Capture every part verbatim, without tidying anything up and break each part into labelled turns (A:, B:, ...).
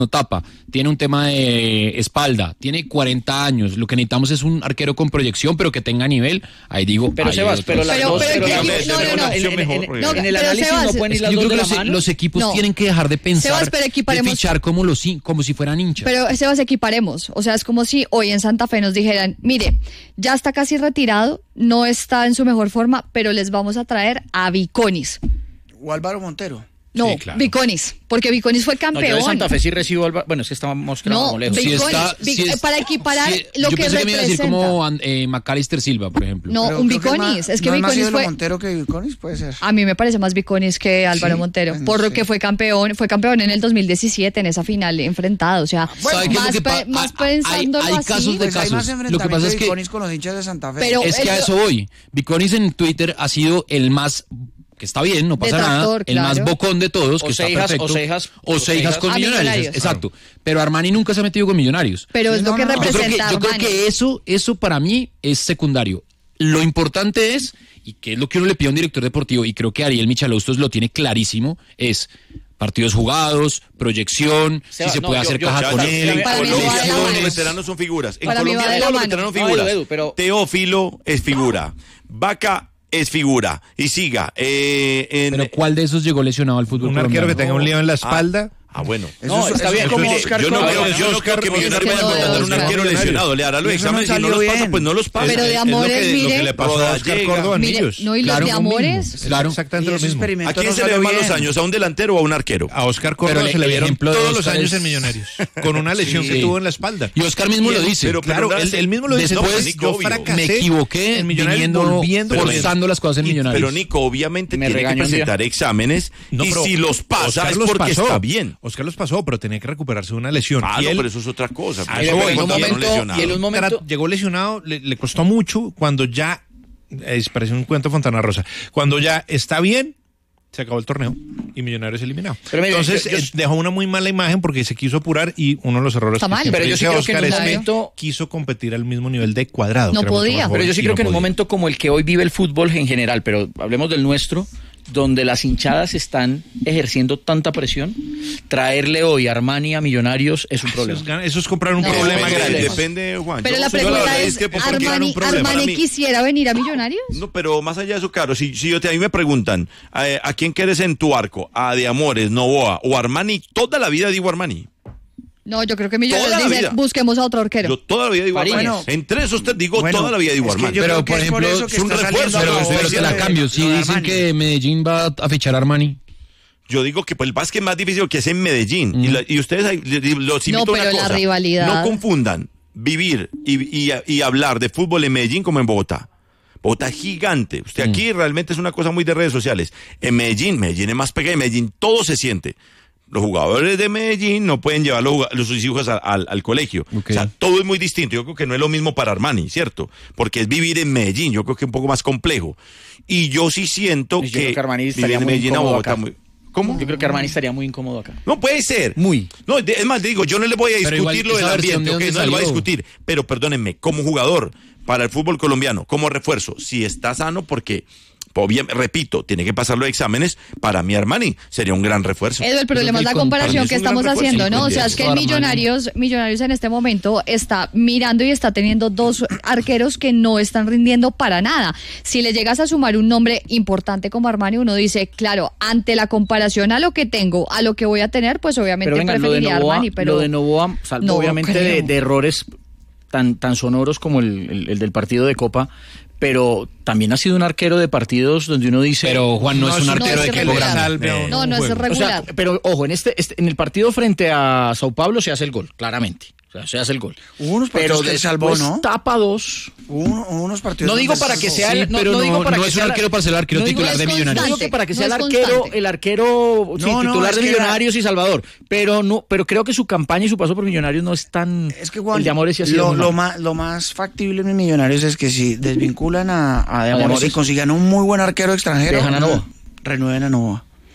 A: no tapa, tiene un tema de espalda, tiene cuarenta años, lo que necesitamos es un arquero con proyección, pero que tenga nivel, ahí digo...
B: Pero Sebas, pero las dos...
C: pero
B: pero
C: que- no, no, no,
B: en, en el análisis
C: Sebas,
B: no pueden ir
A: Es
B: las
A: que yo
B: dos
A: creo
B: de
A: que
B: la
A: los,
B: mano.
A: los equipos
C: No.
A: tienen que dejar de pensar,
C: Sebas, pero
A: de
C: equiparemos-
A: fichar como, los, hin- como si fueran hinchas.
C: Pero Sebas, equiparemos. O sea, es como si hoy en Santa Fe nos dijeran, mire, ya está casi retirado, no está en su mejor forma, pero les vamos a traer a Viconis.
D: O Álvaro Montero.
C: No,
A: Sí, claro.
C: Viconis, porque Viconis fue
B: No, yo
C: campeón.
B: de Santa Fe sí recibo... Alba- Bueno, es que estábamos
C: No,
B: como lejos.
C: Vic-
A: Si
C: Viconis,
A: está-
C: Vic-
A: si es-
C: para equiparar
A: si-
C: lo
A: yo
C: que
A: pensé que me iba a decir
C: representa.
A: como eh, Macalister Silva, por ejemplo.
C: No,
D: Pero
C: un
D: creo que
C: Viconis.
D: más-
C: Es que
D: no es más
C: Viconis
D: ídolo
C: fue...
D: Montero que Viconis, puede ser.
C: A mí me parece más Viconis que Álvaro
D: Sí,
C: Montero,
D: bueno,
C: por lo
D: sí.
C: que fue campeón, fue campeón en el dos mil diecisiete en esa final enfrentado, o sea,
A: ¿Sabe qué es lo
C: más,
A: que pa-
C: pe- más
A: hay- hay-
C: pensándolo
A: hay
C: así.
A: casos de
D: Pues hay
A: casos.
D: más
A: Lo que
D: enfrentamientos
A: pasa es
D: de
A: que-
D: Viconis con los hinchas de Santa Fe.
C: Pero-
A: Es que a
C: el-
A: eso voy. Viconis en Twitter ha sido el más, que está bien, no pasa
C: Detractor,
A: nada, el más
C: claro.
A: bocón de todos, que
B: Osejas,
A: está perfecto.
B: Osejas,
A: Osejas con
C: A
A: Millonarios,
C: Millonarios.
A: exacto. Pero Armani nunca se ha metido con Millonarios.
C: Pero
D: Sí,
C: es lo
D: no,
C: que
D: no, no.
A: Yo creo que,
C: representa
A: yo creo
C: Armani.
A: que eso, eso para mí es secundario. Lo importante es, y que es lo que uno le pide a un director deportivo, y creo que Ariel Michalaustos lo tiene clarísimo, es partidos jugados, proyección,
B: Sebas,
A: si se
B: no,
A: puede
B: yo-
A: hacer
B: yo-
A: caja
B: ya
A: con
B: está,
A: él,
B: ya me-
C: Para mí
E: En
C: va de la
E: Colombia todos
C: mano.
E: los veteranos son figuras. En
C: Para mí
E: Colombia
C: va de la
E: todos los
C: mano.
E: veteranos son
B: No,
E: figuras.
B: Edu, Edu, pero-
E: Teófilo es figura. Vaca es figura. Y siga. Eh, en,
A: pero ¿cuál de esos llegó lesionado al fútbol
F: Un arquero que
A: colombiano?
F: tenga un lío en la espalda.
E: Ah, bueno.
D: Eso
B: No,
D: es-
B: está
D: eso
B: bien,
D: es
B: como
D: como
B: Oscar
E: Yo no
B: Córdoba,
E: creo,
B: ¿no?
E: yo no creo que Millonarios vaya a
C: Oscar
E: contratar un
C: Córdoba.
E: arquero lesionado. Le hará los
D: Eso no
E: exámenes y no
D: salió
E: los pasa,
D: bien.
E: pues no los pasa.
C: Pero de
F: Es lo
C: Amores,
F: que, lo
C: mire-
F: que le pasó a Oscar
E: Llega.
F: Córdoba en
C: Mire,
F: Millos.
C: no, y los
A: Claro,
C: de
A: lo mismo.
C: Amores,
F: Es
A: Claro.
F: exactamente
D: Y
F: lo
D: ese
F: mismo.
D: experimento
E: ¿A quién
D: no
E: se le
D: salió
E: ven más los
D: bien.
E: años? ¿A un delantero o a un arquero?
F: A Oscar Córdoba
A: Pero
F: se le
A: el
F: vieron
A: ejemplo de
F: todos los
A: Oscar
F: años
A: es-
F: en Millonarios, con una lesión
A: Sí.
F: que tuvo en la espalda.
A: Y Oscar mismo
F: Y
A: lo
F: él-
A: dice.
E: pero-
F: Claro, él, él mismo lo dice.
E: Después,
F: Después,
E: Nico,
F: yo
E: obvio.
F: fracasé
A: Me equivoqué
F: en Millonarios
A: viniendo,
F: volviendo.
E: Pero-
A: forzando las cosas en
E: Y-
A: Millonarios.
E: Pero Nico, obviamente
B: Me
E: tiene que
B: regañó un día.
E: presentar exámenes
F: No,
E: y
F: pero
E: si los pasa
F: Oscar
E: es
F: los
E: porque
F: pasó.
E: está bien.
F: Oscar los pasó, pero tenía que recuperarse de una lesión.
E: Ah,
F: y
E: no,
F: él
E: pero eso es otra cosa.
F: Ah,
E: Pues,
F: eso voy.
E: ¿cuántos
F: En un
E: fueron
B: momento-
E: lesionados?
B: y en un momento-
F: tra- llegó lesionado, le, le costó mucho cuando ya, eh, parece un cuento Fontana Rosa, cuando ya está bien, se acabó el torneo y Millonarios eliminado.
B: Pero mire,
F: Entonces
B: yo- yo-
F: eh, dejó una muy mala imagen porque se quiso apurar y uno de los errores
C: Está
F: que
C: mal.
F: siempre
B: Pero yo sí
F: dice
B: creo que en
F: Oscar
B: un
F: es que
B: momento-
F: quiso competir al mismo nivel de Cuadrado.
C: No
F: que era mucho
C: podía.
F: más
B: Pero
F: joven,
B: yo sí
F: y
B: creo
F: no
B: que en un
F: podía.
B: momento como el que hoy vive el fútbol en general, pero hablemos del nuestro, donde las hinchadas están ejerciendo tanta presión, traerle hoy a Armani a Millonarios es un
F: Eso
B: problema.
F: es, gan- eso es comprar un
C: No.
F: problema
E: Depende,
F: grande.
E: depende, Juan.
C: pero
E: Yo-
C: la
E: yo
C: pregunta
E: verdad
C: es,
E: que porque era un
C: ¿Armani,
E: problema para
C: Armani
E: mí.
C: quisiera venir a Millonarios?
E: No, pero más allá de eso, claro, si, si yo te, a mí me preguntan, eh, ¿a quién quieres en tu arco? ¿A De Amores, Novoa o Armani? Toda la vida digo Armani.
C: No, yo creo que
E: Toda
C: Millonarios
E: la
C: dicen,
E: vida.
C: busquemos a otro arquero.
E: Yo toda la vida digo
B: Fariñez.
E: Armani. Entre esos tres digo
D: Bueno,
E: toda la vida digo
D: es que
E: Armani.
D: yo
A: Pero,
D: creo que
A: por
D: es por
A: ejemplo,
D: eso que
E: es un
D: está
E: refuerzo,
D: saliendo a
A: Pero,
D: favor
A: pero te la
D: de-
A: cambio. Si
D: de
A: dicen
D: Armani.
A: que Medellín va a fichar a Armani.
E: Yo digo que pues, el básquet más difícil que es en Medellín. Y, la- y ustedes ahí, le- le- los invito
C: No,
E: a una
C: pero la
E: cosa.
C: rivalidad.
E: No confundan vivir y, y- y hablar de fútbol en Medellín como en Bogotá. Bogotá es gigante. Usted aquí realmente es una cosa muy de redes sociales. En Medellín, Medellín es más pequeño. En Medellín todo se siente. Los jugadores de Medellín no pueden llevar los, los sus hijos al, al- al colegio.
A: Ok.
E: O sea, todo es muy distinto. Yo creo que no es lo mismo para Armani, ¿cierto? Porque es vivir en Medellín. Yo creo que es un poco más complejo. Y yo sí siento
B: Yo
E: que,
B: creo que Armani
E: vivir
B: estaría
E: de
B: muy
E: Medellín a
B: incómodo
E: Bogotá
B: acá.
E: muy- ¿Cómo?
B: Yo creo que Armani estaría muy incómodo acá.
E: No puede ser.
A: Muy.
E: No, de- es más, digo, yo no le voy a
A: Pero igual,
E: discutir lo del
A: esa versión
E: ambiente,
A: de
E: ok,
A: dónde
E: no le voy a
A: salió.
E: discutir, pero perdónenme, como jugador para el fútbol colombiano, como refuerzo, si está sano, porque, obviamente, repito, tiene que pasar los exámenes, para mí Armani sería un gran refuerzo.
C: Edu, el problema es la
A: con-
C: comparación
E: para mí
C: que
E: es un gran
C: estamos
E: refuerzo,
C: haciendo, ¿no? O sea, es que el
A: Armani.
C: Millonarios, Millonarios en este momento está mirando y está teniendo dos arqueros que no están rindiendo para nada. Si le llegas a sumar un nombre importante como Armani, uno dice, claro, ante la comparación a lo que tengo, a lo que voy a tener, pues obviamente
B: Pero venga, lo de
C: preferiría a
B: Novoa,
C: Armani, pero
B: lo de Novoa, salvo
C: no
B: obviamente
C: creo.
B: de, de errores tan, tan sonoros como el, el- el del partido de Copa, pero también ha sido un arquero de partidos donde uno dice...
A: Pero Juan no, es un
C: no,
A: arquero
C: es
A: de equipo
C: irregular.
A: grande.
F: Salve a un
C: no, no es
F: juego.
B: O sea,
C: regular.
B: pero ojo, en este, este- en el partido frente a Sao Paulo se hace el gol, claramente. O sea, se hace el gol.
D: Hubo unos
B: Pero
D: partidos que él salvó,
B: después
D: ¿no?
B: tapa dos.
D: Hubo uno- hubo unos partidos
B: No digo
D: donde
B: para
D: él
B: que
D: salvó.
B: sea
A: Sí,
B: el, no,
A: pero
B: no
A: no-
B: digo para
A: no
B: que
A: es
B: sea
A: un
B: la-
A: arquero para ser el arquero
B: no digo-
A: titular de
C: es
A: Millonarios.
B: No digo
C: constante,
B: que para que
C: no
B: sea el
C: es
B: arquero,
C: constante.
B: el arquero sí,
D: No, no,
B: titular
D: es
B: de
D: que la-
B: Millonarios y Salvador, pero no, pero creo que su campaña y su paso por Millonarios no es tan
D: Es que Juan,
B: el de Amores sí ha sido
D: lo,
B: muy
D: lo,
B: malo.
D: más, lo más factible en Millonarios es que si desvinculan a, a De
B: A De
D: Amores y
B: Amores.
D: consigan un muy buen arquero extranjero,
B: Dejan a Novoa.
D: renueven a Novoa.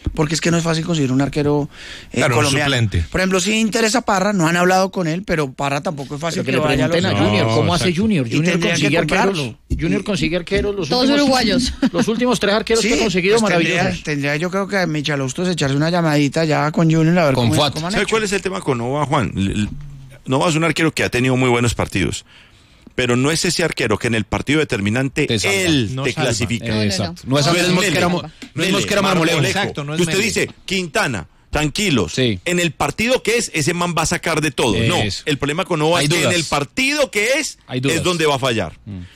D: porque es que no es fácil conseguir un arquero eh,
F: Claro, un
D: colombiano.
F: suplente.
D: Por ejemplo, si interesa Parra, no han hablado con él, pero Parra tampoco es fácil
B: Pero que
D: que,
B: le
D: vaya a los...
B: pregunten a
F: No,
B: Junior, ¿cómo hace
F: exacto.
B: Junior?
D: Y
B: Junior
D: tendría
B: consigue
D: que
B: arqueros.
D: comprarlo.
B: Junior consigue arqueros. Los
C: Todos
B: últimos-
C: uruguayos.
B: Los últimos tres arqueros que ha conseguido,
D: pues tendría,
B: maravillosos.
D: tendría yo creo que a Michalustos echarse una llamadita ya con Junior a ver
A: Con
D: cómo,
A: Fuat.
D: cómo han
E: ¿Sabe
D: hecho.
E: cuál es el tema con Nova, Juan? L- l- Nova es un arquero que ha tenido muy buenos partidos, pero no es ese arquero que en el partido determinante
A: Te salva.
E: él
F: No
E: te
F: salva.
E: clasifica.
C: No, no, no.
A: Exacto. No es
E: No
A: Andrés
E: es
A: Mosquera,
E: Mele.
A: Mo- no es
E: Mele,
A: Mosquera Marmolejo.
E: Marmolejo.
F: Exacto, no es
E: Que usted
F: Mele.
E: dice, Quintana, tranquilos.
A: Sí.
E: En el partido que es, ese man va a sacar de todo. No,
A: Eso.
E: el problema con Nova
A: Hay
E: es que
A: dudas.
E: en el partido que es,
A: Hay dudas.
E: es donde va a fallar.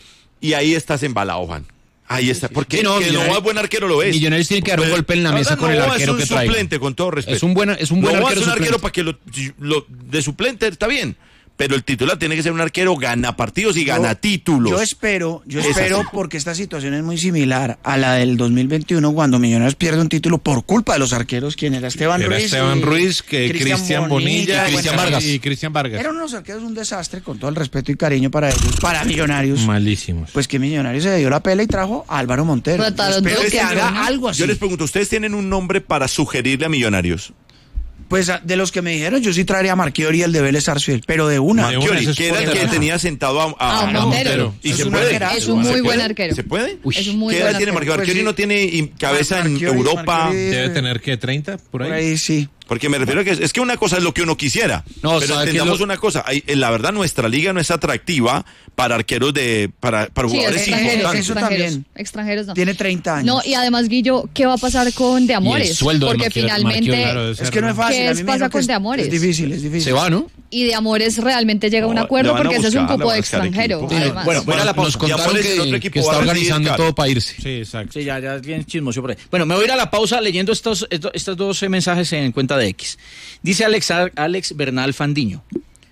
E: Y ahí estás embalado, Juan. Ahí está. Porque
A: Sí, no,
E: que
A: Millonarios-
E: Nova es buen arquero, lo es.
A: Millonarios tiene que dar un
E: Pero-
A: golpe en la mesa
E: Ahora,
A: con el
E: Nova
A: arquero
E: es
A: que
E: un
A: traiga.
E: suplente, con todo respeto.
A: Es un buen- es un buen
E: Nova
A: arquero
E: es un arquero
A: suplente.
E: para que lo, lo- de suplente está bien. Pero el titular tiene que ser un arquero gana partidos y gana títulos.
D: Yo espero, yo
E: Es
D: espero
E: así.
D: porque esta situación es muy similar a la del dos mil veintiuno cuando Millonarios pierde un título por culpa de los arqueros, quien era Esteban
F: Era
D: Ruiz.
F: Esteban
D: y
F: Ruiz, que Cristian Bonilla
A: y Cristian Vargas.
F: Y Cristian Vargas.
D: Eran unos arqueros un desastre, con todo el respeto y cariño para ellos, para Millonarios.
F: Malísimos.
D: Pues que Millonarios se dio la pela y trajo a Álvaro Montero.
C: Trataron
D: Espero
C: dos
D: que
C: contra
D: haga
C: uno.
D: algo así.
E: Yo les pregunto, ¿ustedes tienen un nombre para sugerirle a Millonarios?
D: Pues a- de los que me dijeron, yo sí traería a Marquiori, el de Vélez Sarsfield, pero de una.
F: De una,
E: Marchiori,
F: ese es
E: que era el
F: por
E: que
F: ejemplo.
E: tenía sentado a, a-
C: Ah,
E: a
C: Montero.
E: ¿Y
D: Es
E: se
D: un
E: puede?
D: arquerazo.
C: Es un
E: ¿Se
C: muy buen
E: puede?
C: arquero.
E: ¿Se puede?
C: Es un muy
E: ¿Qué
C: buen
E: edad tiene
C: arquero.
E: Marquiori?
D: Pues
E: Marquiori
D: sí.
E: no tiene im- cabeza en
D: Marchiori,
E: Europa.
D: Marchiori,
F: Debe tener que treinta por ahí.
D: Por ahí sí.
E: Porque me refiero a que es, es que una cosa es lo que uno quisiera.
A: No,
E: pero
A: ¿sabe qué
E: entendamos
A: lo-
E: una cosa. Hay- en la verdad, nuestra liga no es atractiva para arqueros de. para, para
C: Sí,
E: jugadores
C: extranjeros,
E: importantes.
D: Eso
C: extranjeros,
D: también.
C: extranjeros no.
D: Tiene treinta años.
C: No, y además, Guillo, ¿qué va a pasar con De Amores?
A: Y el sueldo de
C: Porque
A: Marquiori-
C: finalmente,
A: Marquiori,
F: Claro, debe
D: Es
F: ser,
D: que no es fácil.
C: ¿Qué
D: a
C: es
D: mí me
C: pasa
D: dijeron que
C: con
D: es-
C: De Amores?
D: Es difícil, es difícil.
A: Se va, ¿no?
C: y De Amores realmente llega a un
E: No,
C: acuerdo
E: le van a
C: porque ese es un
E: buscar, le
C: cupo
E: van
C: de
E: a buscar
C: extranjero.
E: equipo.
C: además.
B: Bueno, voy a la pausa.
A: Nos contaron
E: Amores, el otro
A: que,
E: equipo
A: que
E: va
A: está
E: a recibir
A: organizando
E: caro.
A: todo para irse.
F: Sí, exacto.
B: Sí, ya, ya es bien chismoso por ahí. Bueno, me voy a ir a la pausa leyendo estos, estos, estos dos eh, mensajes en cuenta de X. Dice Alex, Alex Bernal Fandiño.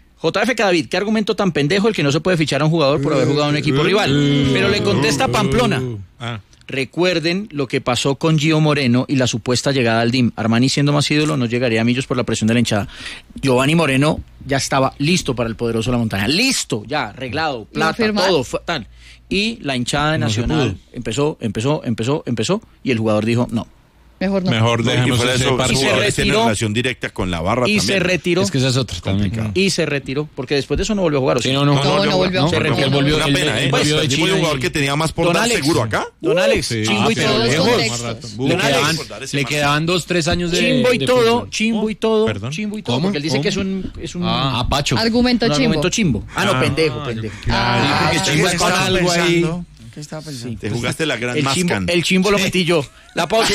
B: J F K David, qué argumento tan pendejo el que no se puede fichar a un jugador por haber jugado en un equipo rival. Pero le contesta Pamplona.
F: Ah.
B: Recuerden lo que pasó con Gio Moreno y la supuesta llegada al D I M. Armani siendo más ídolo no llegaría a Millos por la presión de la hinchada. Giovanni Moreno ya estaba listo para el poderoso de la montaña. Listo, ya, arreglado,
C: ¿Iba a
B: plata,
C: firmar?
B: todo, fue, tal. Y la hinchada de
F: No se
B: Nacional
F: pudo.
B: empezó, empezó, empezó, empezó y el jugador dijo no.
C: Mejor no.
F: Mejor
E: No, y
F: dejemos
E: fuera de
F: ese
E: eso,
F: partido.
B: Y se
E: jugadores tienen
B: retiró.
E: relación directa con la barra
B: Y
E: también.
B: se retiró.
A: Es que esa es otra también.
B: Y se retiró, porque después de eso no volvió a jugar. ¿o
A: Sí,
B: sí?
A: no, no,
C: No, no volvió.
A: No,
B: Se
A: porque él
B: retiró.
A: volvió,
E: Una
A: él-
E: pena,
A: él
E: ¿eh?
A: volvió de
E: Perdimos
A: China
E: un jugador
A: y-
E: que tenía más por
B: Don
E: dar
B: Alex,
E: seguro acá.
B: Don Alex,
F: Sí.
B: chimbo
F: Ah,
B: y
F: pero
B: todo.
C: Todos
F: lejos,
C: contextos.
F: más rato.
A: Le
B: Don Alex,
A: quedaban,
E: por dar ese
A: le
E: más.
A: quedaban dos, tres años de.
B: Chimbo y
A: de
B: todo,
A: fútbol.
B: chimbo y todo,
F: Perdón.
B: chimbo y todo,
A: ¿Cómo?
B: porque él dice
A: ¿Cómo?
B: que es un, es un,
A: Ah, a Pacho.
C: Argumento
B: un
C: chimbo.
B: argumento chimbo. Ah, no,
F: Ah,
B: pendejo,
F: yo-
B: pendejo.
C: Ah,
A: porque
D: ¿Qué
A: chimbo es con
D: estaba
A: algo ahí.
D: pensando? ¿Qué estaba pensando?
E: Te jugaste la gran
B: El chimbo,
E: mascan.
B: el chimbo lo metí yo. La pausa.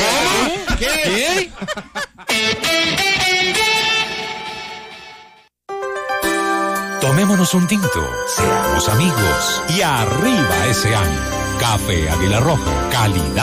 A: ¿Qué?
G: Tomémonos un tinto, seamos amigos y arriba ese año. Café Águila Roja, calidad.